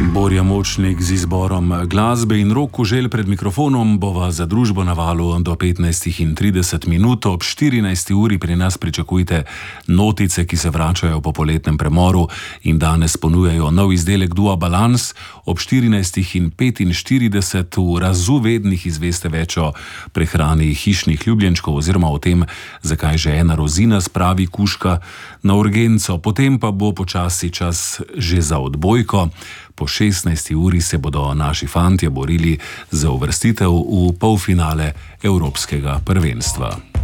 Borja Močnik z izborom glasbe in Rok Koželj pred mikrofonom bova za družbo na valu do 15:30. Ob 14. uri pri nas pričakujte notice, ki se vračajo po poletnem premoru in danes ponujajo nov izdelek Dua Balance. Ob 14:45 v Razuvednih izveste več o prehrani hišnih ljubljenčkov oziroma o tem, zakaj že ena rozina spravi kužka na urgenco. Potem pa bo počasi čas že za odbojko. Po 16. uri se bodo naši fantje borili za uvrstitev v polfinale Evropskega prvenstva.